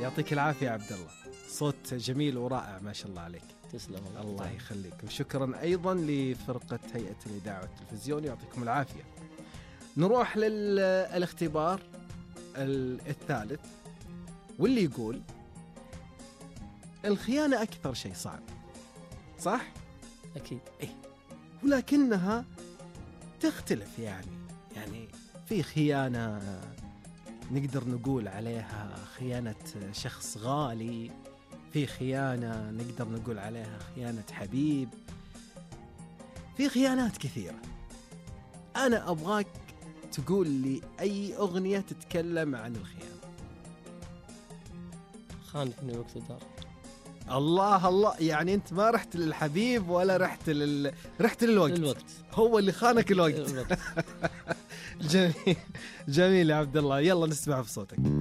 يعطيك العافية يا عبد الله، صوت جميل ورائع ما شاء الله عليك. تسلم الله يخليك. وشكرا أيضا لفرقة هيئة الإذاعة والتلفزيون، يعطيكم العافية. نروح للاختبار الثالث، واللي يقول الخيانة أكثر شيء صعب، صح؟ أكيد. إيه، ولكنها تختلف يعني في خيانة نقدر نقول عليها خيانة شخص غالي، في خيانة نقدر نقول عليها خيانة حبيب، في خيانات كثيرة. أنا أبغاك تقول لي أي أغنية تتكلم عن الخيانة. خانتني وقت الدار. الله الله، يعني أنت ما رحت للحبيب ولا رحت للوقت. هو اللي خانك الوقت. جميل جميل يا عبد الله، يلا نسمع بصوتك.